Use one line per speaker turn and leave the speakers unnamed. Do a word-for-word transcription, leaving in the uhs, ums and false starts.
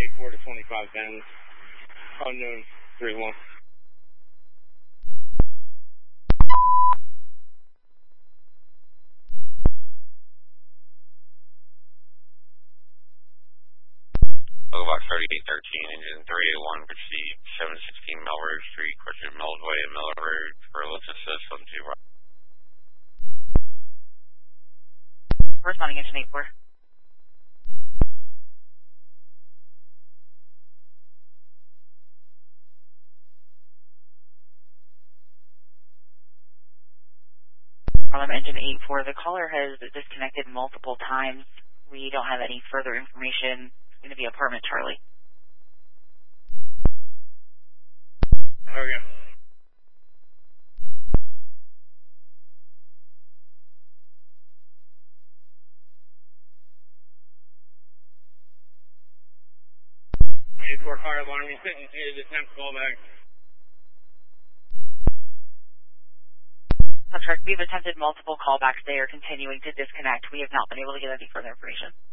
eight four to twenty-five ten, unknown three one.
Box thirty-eight thirteen, engine three eight one, proceed seven sixteen Melrose Street, question Millsway and Miller Road for lift assist on two right.
Responding engine eight four. From engine eight four, the caller has disconnected multiple times. We don't have any further information. It's going to be apartment Charlie.
There we go. eight four fire alarm, you sent you attempt call back.
That's correct. We've attempted multiple callbacks. They are continuing to disconnect. We have not been able to get any further information.